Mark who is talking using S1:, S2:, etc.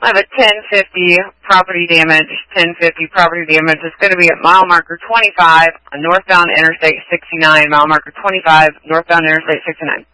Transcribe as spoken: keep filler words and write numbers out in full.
S1: I have a ten fifty property damage, ten fifty property damage. It's going to be at mile marker twenty-five on northbound Interstate sixty-nine, mile marker twenty-five, northbound Interstate sixty-nine.